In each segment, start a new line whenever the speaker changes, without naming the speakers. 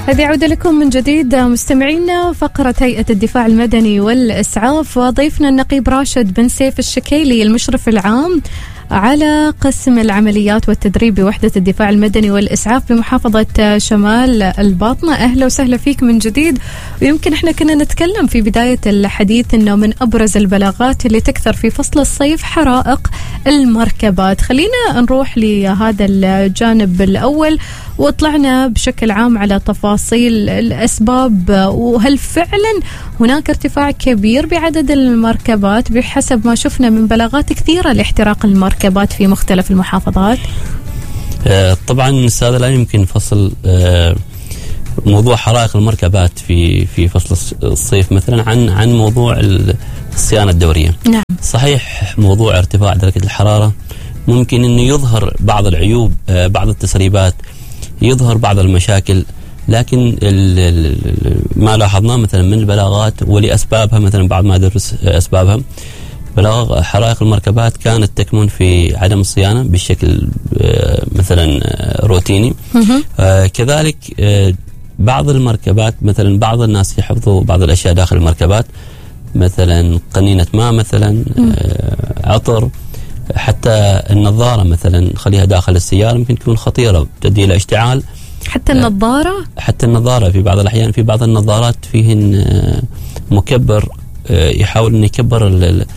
هذه عودة لكم من جديد مستمعينا، فقرة هيئة الدفاع المدني والإسعاف، وضيفنا النقيب راشد بن سيف الشكيلي المشرف العام على قسم العمليات والتدريب بوحدة الدفاع المدني والإسعاف بمحافظة شمال الباطنة. أهلا وسهلا فيك من جديد. ويمكن احنا كنا نتكلم في بداية الحديث انه من أبرز البلاغات اللي تكثر في فصل الصيف حرائق المركبات. خلينا نروح لهذا الجانب الأول وطلعنا بشكل عام على تفاصيل الأسباب، وهل فعلا هناك ارتفاع كبير بعدد المركبات بحسب ما شفنا من بلاغات كثيرة لاحتراق المركبات في مختلف المحافظات؟
طبعا هذا لا يمكن فصل موضوع حرائق المركبات في فصل الصيف مثلا عن موضوع الصيانة الدورية.
نعم.
صحيح موضوع ارتفاع درجة الحرارة ممكن انه يظهر بعض العيوب، بعض التسريبات، يظهر بعض المشاكل، لكن ما لاحظناه مثلا من البلاغات ولأسبابها، مثلا بعد ما درس أسبابها، بلاغ حرائق المركبات كانت تكمن في عدم الصيانة بشكل مثلا روتيني. كذلك بعض المركبات مثلا بعض الناس يحفظوا بعض الأشياء داخل المركبات، مثلا قنينة ماء، مثلا عطر، حتى النظارة مثلا خليها داخل السيارة ممكن تكون خطيرة تؤدي إلى اشتعال.
حتى النظارة؟ حتى
النظارة في بعض الأحيان في بعض النظارات فيهن مكبر يحاول أن يكبر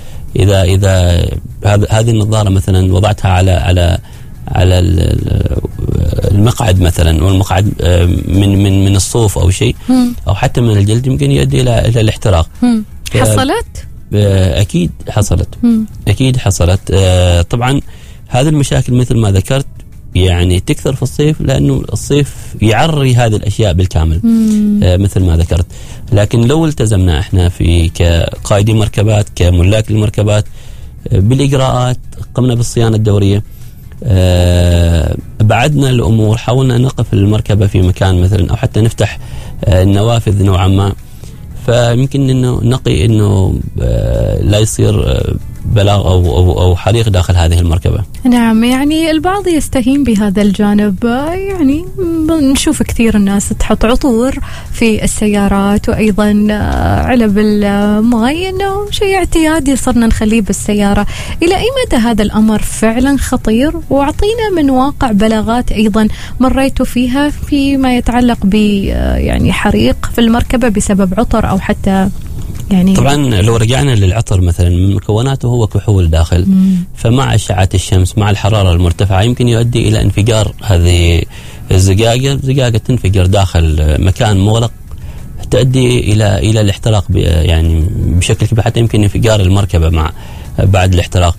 إذا هذه النظارة مثلا وضعتها على المقعد مثلا، والمقعد من الصوف أو شيء، أو حتى من الجلد، يمكن يؤدي إلى الاحتراق.
حصلت؟
أكيد حصلت. أكيد حصلت. طبعا هذه المشاكل مثل ما ذكرت يعني تكثر في الصيف، لأنه الصيف يعري هذه الأشياء بالكامل مثل ما ذكرت. لكن لو التزمنا احنا كقائدي مركبات، كملاك للمركبات، بالإجراءات، قمنا بالصيانة الدورية، بعدنا الأمور، حاولنا أن نقف المركبة في مكان مثلا، أو حتى نفتح النوافذ نوعا ما، فيمكن انه نقي انه لا يصير بلاغ او حريق داخل هذه المركبة.
نعم، يعني البعض يستهين بهذا الجانب، يعني نشوف كثير الناس تحط عطور في السيارات، وايضا علب الماء، انه شيء اعتيادي صرنا نخليه بالسيارة. الى اي مدى هذا الامر فعلا خطير؟ واعطينا من واقع بلاغات ايضا مريتوا فيها فيما يتعلق ب يعني حريق في المركبة بسبب عطر او حتى يعني.
طبعا لو رجعنا للعطر مثلا، من مكوناته هو كحول داخل، فمع أشعة الشمس مع الحرارة المرتفعة يمكن يؤدي إلى انفجار هذه الزجاجة تنفجر داخل مكان مغلق، تؤدي إلى الاحتراق يعني بشكل كبير، حتى يمكن انفجار المركبة بعد الاحتراق.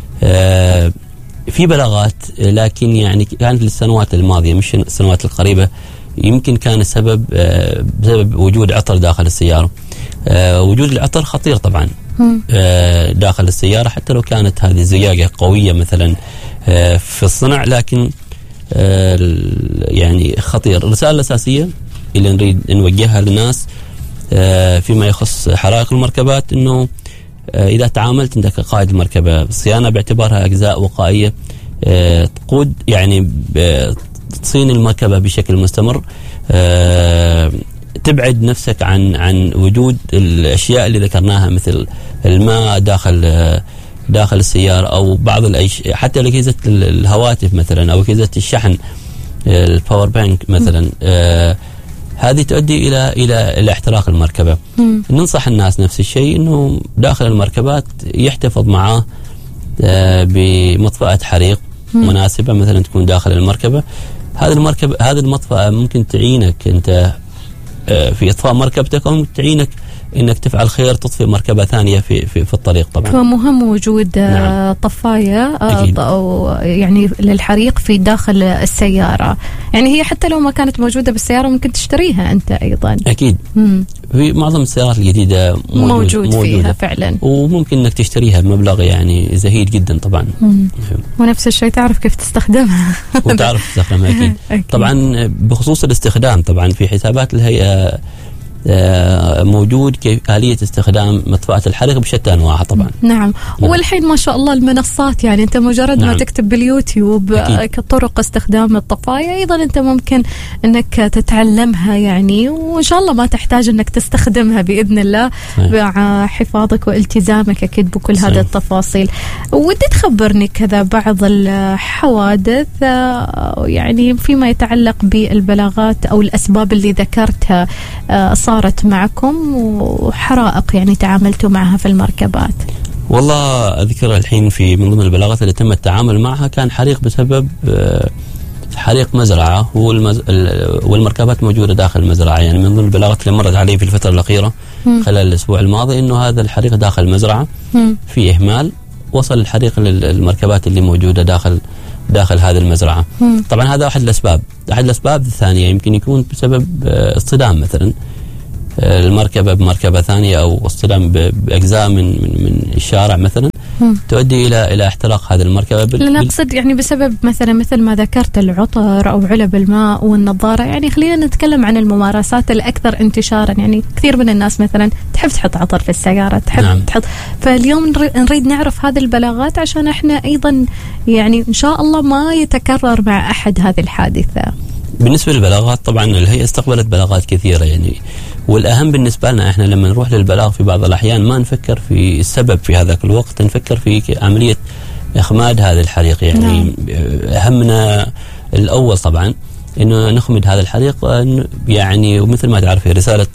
في بلاغات، لكن يعني كانت للسنوات الماضية مش السنوات القريبة، يمكن كان السبب بسبب وجود عطر داخل السيارة. وجود العطر خطير طبعا داخل السيارة، حتى لو كانت هذه الزجاجة قوية مثلا في الصنع، لكن يعني خطير. الرسالة الأساسية اللي نريد نوجهها للناس فيما يخص حرائق المركبات، انه اذا تعاملت انت كقائد المركبة بالصيانة باعتبارها اجزاء وقائية، تقود يعني تصين المركبة بشكل مستمر، تبعد نفسك عن وجود الأشياء اللي ذكرناها، مثل الماء داخل السيارة، أو بعض الأشياء، حتى أجهزة الهواتف مثلا، أو أجهزة الشحن، الباور بانك مثلا، هذه تؤدي إلى احتراق المركبة. ننصح الناس نفس الشيء، إنه داخل المركبات يحتفظ معاه بمطفأة حريق مناسبة مثلا تكون داخل المركبة. هذه المطفأة ممكن تعينك أنت في إطفاء مركبتك، أو تعينك إنك تفعل خير تطفئ مركبة ثانية في الطريق. طبعا
فمهم وجود نعم. طفاية أو يعني للحريق في داخل السيارة، يعني هي حتى لو ما كانت موجودة بالسيارة ممكن تشتريها أنت أيضا.
أكيد. في معظم السيارات الجديدة موجودة
فيها فعلا،
وممكن إنك تشتريها بمبلغ يعني زهيد جدا طبعا.
ونفس الشيء تعرف كيف تستخدمها
وتعرف تستخدمها أكيد. طبعا بخصوص الاستخدام، طبعا في حسابات الهيئة موجود كيف آلية استخدام مطفاة الحريق بشتى أنواعها طبعا.
نعم. والحين ما شاء الله المنصات، يعني أنت مجرد ما تكتب باليوتيوب كطرق استخدام الطفاية، أيضا أنت ممكن أنك تتعلمها يعني، وإن شاء الله ما تحتاج أنك تستخدمها بإذن الله مع حفاظك والتزامك أكيد بكل هذه التفاصيل. ودي تخبرني كذا بعض الحوادث يعني فيما يتعلق بالبلاغات أو الأسباب اللي ذكرتها صارت معكم، وحرائق يعني تعاملتوا معها في المركبات.
والله أذكر الحين في من ضمن البلاغات اللي تم التعامل معها كان حريق بسبب حريق مزرعة، والمركبات موجودة داخل المزرعة. يعني من ضمن البلاغات اللي مرت علي في الفترة الأخيرة خلال الأسبوع الماضي إنه هذا الحريق داخل المزرعة في إهمال، وصل الحريق للمركبات اللي موجودة داخل هذه المزرعة. طبعا هذا أحد الأسباب الثانية يمكن يكون بسبب اصطدام مثلا المركبة بمركبة ثانية، أو اصطدام بأجزاء من الشارع مثلا تؤدي إلى احتراق هذه المركبة.
لا نقصد يعني بسبب مثل ما ذكرت العطر أو علب الماء والنظارة. يعني خلينا نتكلم عن الممارسات الأكثر انتشارا. يعني كثير من الناس مثلا تحب تحط عطر في السيارة، تحب تحط. فاليوم نريد نعرف هذه البلاغات عشان احنا أيضا يعني إن شاء الله ما يتكرر مع أحد هذه الحادثة.
بالنسبة للبلاغات طبعا الهيئة استقبلت بلاغات كثيرة يعني، والأهم بالنسبة لنا إحنا لما نروح للبلاغ في بعض الأحيان ما نفكر في السبب في هذاك الوقت، نفكر في عملية إخماد هذا الحريق. يعني أهمنا الأول طبعا إنه نخمد هذا الحريق يعني. ومثل ما تعرفي رسالة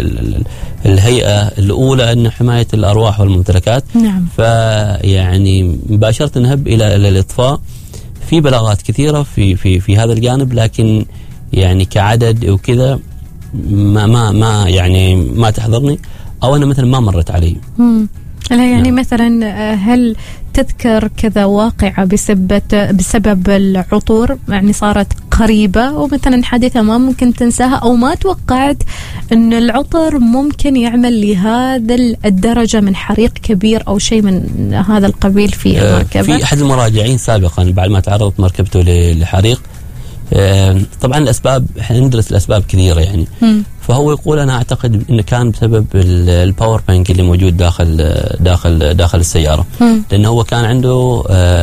الهيئة الأولى إن حماية الأرواح والممتلكات. فيعني مباشرة نهب إلى الإطفاء. في بلاغات كثيرة في هذا الجانب، لكن يعني كعدد وكذا ما يعني ما تحضرني، او انا مثلا ما مرت علي.
لا يعني مثلا هل تذكر كذا واقعة بسبب العطور يعني صارت قريبة، ومثلا حادثة ما ممكن تنساها، او ما توقعت ان العطر ممكن يعمل لهذا الدرجة من حريق كبير او شيء من هذا القبيل في المركبة؟
في احد المراجعين سابقا بعد ما تعرضت مركبته لحريق، طبعا الاسباب ندرس الاسباب كثيره يعني. فهو يقول انا اعتقد انه كان بسبب الباور بانك اللي موجود داخل السياره، لانه هو كان عنده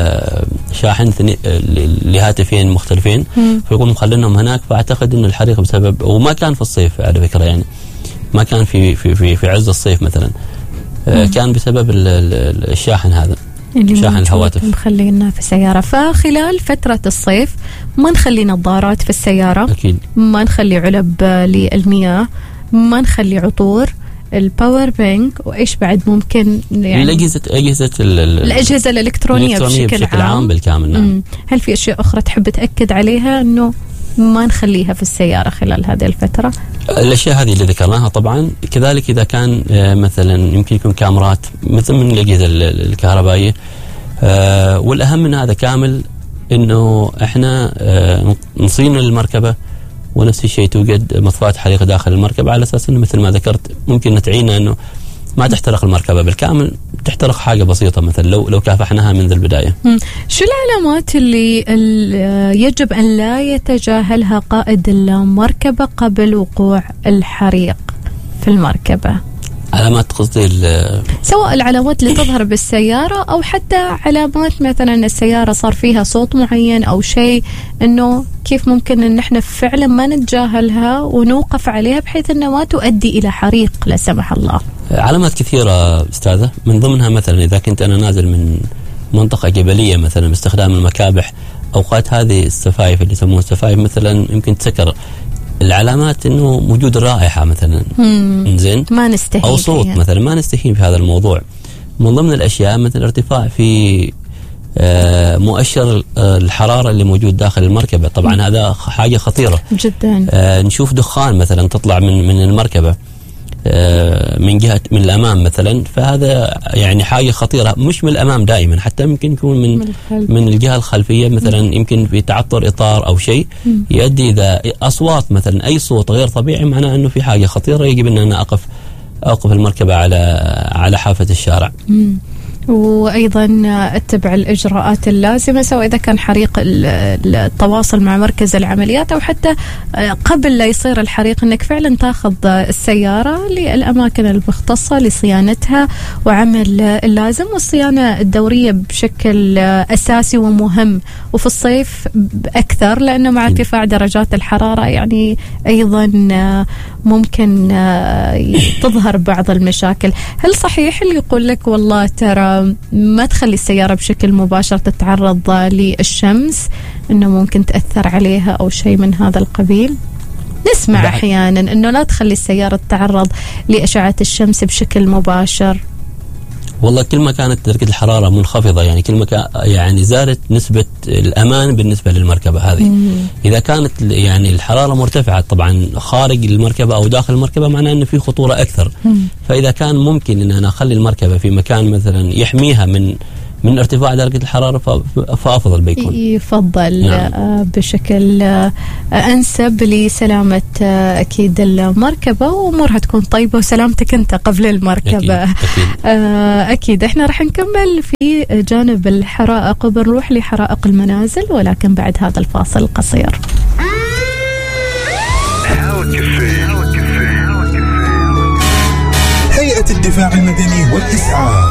شاحن لهاتفين مختلفين، فيقول مخلينهم هناك. فاعتقد انه الحريق بسبب، وما كان في الصيف على فكره يعني، ما كان في عز الصيف مثلا، كان بسبب الشاحن هذا، شاحن الهواتف
مخلينا في السيارة. فخلال فترة الصيف ما نخلي نظارات في السيارة،
أكيد.
ما نخلي علب للمياه، ما نخلي عطور، الباور بانك، وإيش بعد ممكن يعني الأجهزة الإلكترونية بشكل عام
بالكامل. نعم.
هل في أشياء أخرى تحب تأكد عليها أنه ما نخليها في السيارة خلال هذه الفترة؟
الأشياء هذه اللي ذكرناها طبعا. كذلك إذا كان مثلا يمكن يكون كاميرات مثل من الأجهزة الكهربائية، والأهم من هذا كامل إنه إحنا نصين المركبة، ونفس الشيء توجد مطفاة حريق داخل المركبة، على أساس إنه مثل ما ذكرت ممكن نتعينا إنه ما تحترق المركبة بالكامل، تحترق حاجة بسيطة مثلا لو كافحناها منذ البداية.
شو العلامات اللي يجب أن لا يتجاهلها قائد المركبة قبل وقوع الحريق في المركبة؟
علامات قصدي
سواء العلامات اللي تظهر بالسيارة أو حتى علامات مثلا السيارة صار فيها صوت معين أو شيء، إنه كيف ممكن إن إحنا فعلا ما نتجاهلها ونوقف عليها بحيث إنه ما تؤدي إلى حريق لا سمح الله.
علامات كثيرة أستاذة، من ضمنها مثلا إذا كنت أنا نازل من منطقة جبلية مثلا باستخدام المكابح، أوقات هذه السفايف اللي يسموها السفايف مثلا يمكن تسكر. العلامات انه وجود الرائحه مثلا، زين،
ما نستهين
او صوت
فيها.
مثلا ما نستهين في هذا الموضوع. من ضمن الاشياء مثل ارتفاع في مؤشر الحراره اللي موجود داخل المركبه، طبعا هذا حاجه خطيره
جدا.
نشوف دخان مثلا تطلع من المركبه من جهه من الامام مثلا، فهذا يعني حاجه خطيره، مش من الامام دائما، حتى ممكن يكون من الجهه الخلفيه مثلا، يمكن في تعطر اطار او شيء يؤدي اذا اصوات مثلا اي صوت غير طبيعي، معناه انه في حاجه خطيره، يجب ان انا اوقف المركبه على حافه الشارع.
وأيضا اتبع الإجراءات اللازمة، سواء إذا كان حريق التواصل مع مركز العمليات، أو حتى قبل لا يصير الحريق أنك فعلا تاخذ السيارة للأماكن المختصة لصيانتها وعمل اللازم. والصيانة الدورية بشكل أساسي ومهم، وفي الصيف أكثر، لأنه مع ارتفاع درجات الحرارة يعني أيضا ممكن تظهر بعض المشاكل. هل صحيح اللي يقول لك والله ترى ما تخلي السيارة بشكل مباشر تتعرض للشمس، إنه ممكن تأثر عليها أو شيء من هذا القبيل؟ نسمع أحيانا إنه لا تخلي السيارة تتعرض لأشعة الشمس بشكل مباشر.
والله كل ما كانت درجة الحرارة منخفضة، يعني كل ما يعني زادت نسبة الأمان بالنسبة للمركبة هذه. إذا كانت يعني الحرارة مرتفعة طبعا خارج المركبة أو داخل المركبة، معناه أن في خطورة أكثر. فإذا كان ممكن أن أنا أخلي المركبة في مكان مثلا يحميها من ارتفاع درجة الحرارة، فأفضل بيكون.
يفضل نعم. بشكل أنسب لسلامة أكيد المركبة، وأمورها تكون طيبة وسلامتك أنت قبل المركبة. أكيد إحنا رح نكمل في جانب الحرائق وبنروح لحرائق المنازل، ولكن بعد هذا الفاصل القصير.
هيئة الدفاع المدني والإسعاف